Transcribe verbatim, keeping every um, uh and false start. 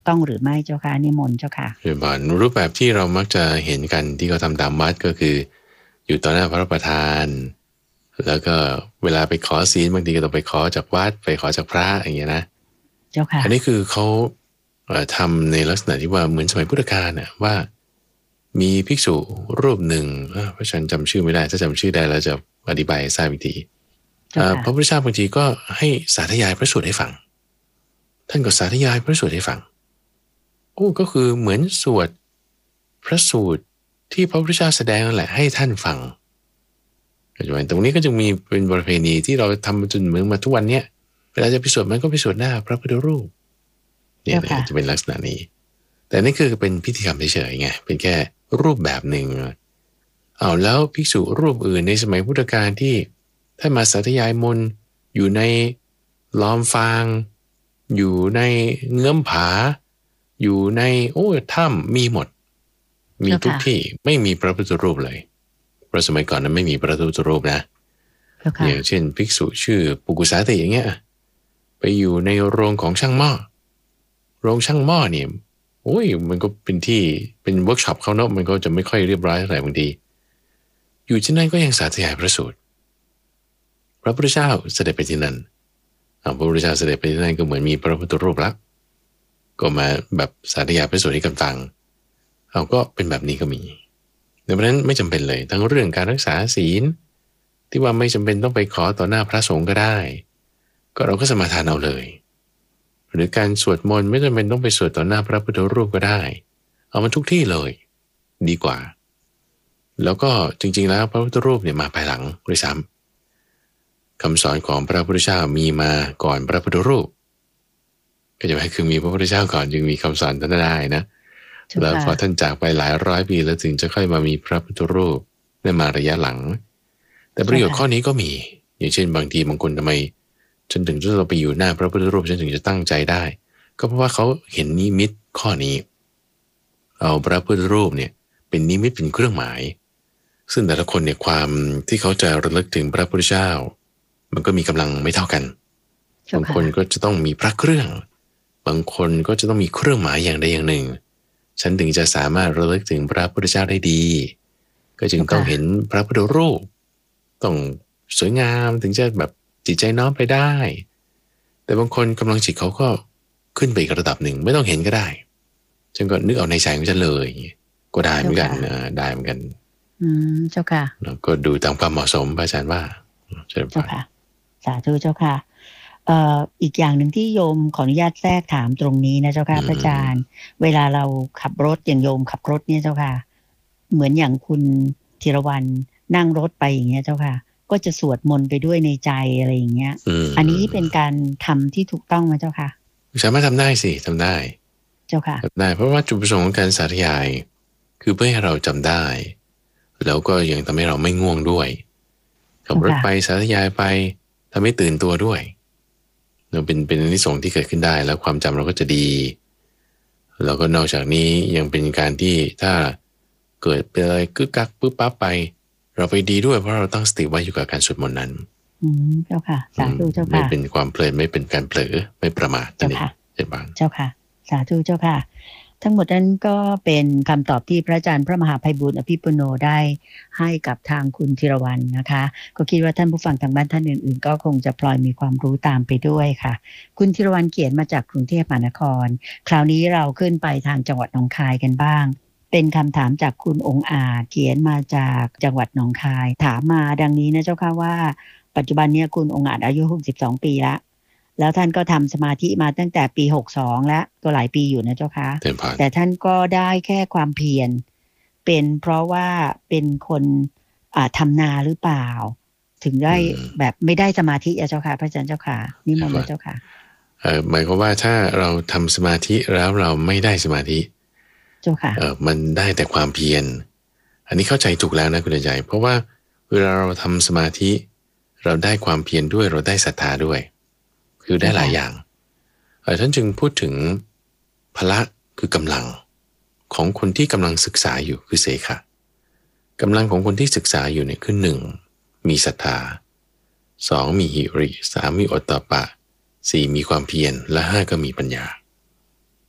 ต้องหรือไม่เจ้าค่ะนิมนต์เจ้าค่ะคือบ่อนรูปแบบที่เรามักจะเห็นกันที่เขาทำตามวัดก็คืออยู่ต่อหน้าพระประธานแล้วก็เวลาไปขอศีลบางทีก็ต้องไปขอจากวัดไปขอจากพระอย่างเงี้ยนะเจ้าค่ะอันนี้คือเขาทำในลักษณะที่ว่าเหมือนสมัยพุทธกาลน่ะว่ามีภิกษุรูปหนึ่งพระฉันจำชื่อไม่ได้ถ้าจำชื่อได้แล้วจะอธิบายทราบอีกทีพระพุทธเจ้าบางทีก็ให้สาธยายพระสูตรให้ฟังท่านก็สาธยายพระสูตรให้ฟังโอ้ก็คือเหมือนสวดพระสูตรที่พระพุทธเจ้าแสดงนั่นแหละให้ท่านฟังปัจจุบันตรงนี้ก็จะมีเป็นประเพณีที่เราทำจนเหมือนมาทุกวันเนี้ยเวลาจะไปสวดมันก็ไปสวดหน้าพระพุทธรูปเนี่ยจะเป็นลักษณะนี้แต่นี่คือเป็นพิธีกรรมเฉยๆไงเป็นแค่รูปแบบหนึ่งเอาแล้วภิกษุรูปอื่นในสมัยพุทธกาลที่ท่านมาสาธยายมนต์อยู่ในล้อมฟางอยู่ในเงื้อมผาอยู่ในโอ้ถ้ำมีหมดมีทุกที่ไม่มีพระพุทธรูปเลยเพราะสมัยก่อนนั้นไม่มีพระพุทธรูปนะอย่างเช่นภิกษุชื่อปุกุสาติอย่างเงี้ยไปอยู่ในโรงของช่างหม้อโรงช่างหม้อเนี่ยโอ้ยมันก็เป็นที่เป็นเวิร์กช็อปเขาเนาะมันก็จะไม่ค่อยเรียบร้อยเท่าไหร่บางทีอยู่ที่นั่นก็ยังสาธยายพระสูตรพระพุทธเจ้าเสด็จไปที่นั่นพระพุทธเจ้าเสด็จไปที่นั่นก็เหมือนมีพระพุทธรูปละก็มาแบบสาธยายพระสูตรให้กันฟังเอาก็เป็นแบบนี้ก็มีดังนั้นไม่จำเป็นเลยทั้งเรื่องการรักษาศีลที่ว่าไม่จำเป็นต้องไปขอต่อหน้าพระสงฆ์ก็ได้ก็เราก็สมาทานเอาเลยหรือการสวดมนต์ไม่จำเป็นต้องไปสวดต่อหน้าพระพุทธรูปก็ได้เอามันทุกที่เลยดีกว่าแล้วก็จริงๆแล้วพระพุทธรูปเนี่ยมาภายหลังด้วยซ้ำคำสอนของพระพุทธเจ้ามีมาก่อนพระพุทธรูปก็จะหมายคือมีพระพุทธเจ้าก่อนจึงมีคำสอนท่านได้นะแล้วพอท่านจากไปหลายร้อยปีแล้วถึงจะค่อยมามีพระพุทธรูปได้มาระยะหลังแต่ประโยชน์ข้อนี้ก็มีอย่างเช่นบางทีบางคนทำไมจนถึงที่เราไปอยู่หน้าพระพุทธรูปจนถึงจะตั้งใจได้ก็เพราะว่าเขาเห็นนิมิตข้อนี้เอาพระพุทธรูปเนี่ยเป็นนิมิตเป็นเครื่องหมายซึ่งแต่ละคนเนี่ยความที่เขาจะระลึกถึงพระพุทธเจ้ามันก็มีกำลังไม่เท่ากันบางคนก็จะต้องมีพระเครื่องบางคนก็จะต้องมีเครื่องหมายอย่างใดอย่างหนึ่งฉันถึงจะสามารถระลึกถึงพระพุทธเจ้าได้ดีก็จึงต้องเห็นพระพุทธรูปต้องสวยงามถึงจะแบบจิตใจน้อมไปได้แต่บางคนกำลังจิตเขาก็ขึ้นไปอีกระดับหนึ่งไม่ต้องเห็นก็ได้ฉันก็นึกเอาในใจของฉันเลยก็ได้เหมือนกันนะได้เหมือนกันอืมเจ้าค่ะแล้วก็ดูตามความเหมาะสมพระอาจารย์ว่าเจ้าค่ะสาธุเจ้าค่ะเอ่ออีกอย่างหนึ่งที่โยมขออนุญาตแทรกถามตรงนี้นะเจ้าค่ะพระอาจารย์เวลาเราขับรถอย่างโยมขับรถเนี่ยเจ้าค่ะเหมือนอย่างคุณธีรวรรณนั่งรถไปอย่างเงี้ยเจ้าค่ะก็จะสวดมนต์ไปด้วยในใจอะไรอย่างเงี้ย อ, อันนี้เป็นการทำที่ถูกต้องไหมเจ้าค่ะสามารถทำได้สิทำได้เจ้าค่ะทำได้เพราะว่าจุดประสงค์ของการสาธยายคือเพื่อให้เราจำได้แล้วก็ยังทำให้เราไม่ง่วงด้วยขับรถไปสาธยายไปทำให้ตื่นตัวด้วยเราเป็นเป็นอานิสงส์ที่เกิดขึ้นได้แล้วความจำเราก็จะดีแล้วก็นอกจากนี้ยังเป็นการที่ถ้าเกิดเป็นอะไรกึกกักปึ๊บปั๊บไปเราไปดีด้วยเพราะเราตั้งสติไว้อยู่กับการสวดมนต์นั้นอืมเจ้าค่ะสาธุเจ้าค่ะไม่เป็นความเพลินไม่เป็นการเผลอไม่ประมาทนั่นเองเจ้าค่ะเจ้าค่ะสาธุเจ้าค่ะทั้งหมดนั้นก็เป็นคำตอบที่พระอาจารย์พระมหาไพบูลย์อภิปุโนได้ให้กับทางคุณธีรวรรณนะคะก็คิดว่าท่านผู้ฟังทางบ้านท่านอื่นๆก็คงจะพลอยมีความรู้ตามไปด้วยค่ะคุณธีรวรรณเขียนมาจากกรุงเทพมหานครคราวนี้เราขึ้นไปทางจังหวัดหนองคายกันบ้างเป็นคำถามจากคุณองค์อาจเขียนมาจากจังหวัดหนองคายถามมาดังนี้นะเจ้าค่ะว่าปัจจุบันนี้คุณองค์อาจอายุหกสิบสองปีแล้วแล้วท่านก็ทำสมาธิมาตั้งแต่ปีหกสิบสองแล้วก็หลายปีอยู่นะเจ้าค่ะแต่ท่านก็ได้แค่ความเพียรเป็นเพราะว่าเป็นคนอ่าทำนาหรือเปล่าถึงได้แบบไม่ได้สมาธิเจ้าค่ะพระอาจารย์เจ้าค่ะนิมนต์เจ้าค่ะเออหมายความว่าถ้าเราทำสมาธิแล้วเราไม่ได้สมาธิเจ้าค่ะเออมันได้แต่ความเพียรอันนี้เข้าใจถูกแล้วนะคุณใจเพราะว่าเวลาเราทำสมาธิเราได้ความเพียรด้วยเราได้ศรัทธาด้วยคือได้หลายอย่างเออท่านจึงพูดถึงพละคือกำลังของคนที่กำลังศึกษาอยู่คือเสขะกำลังของคนที่ศึกษาอยู่เนี่ยคือหนึ่งมีศรัทธาสองมีหิริสามมีโอตตัปปะสี่มีความเพียรและห้าก็มีปัญญา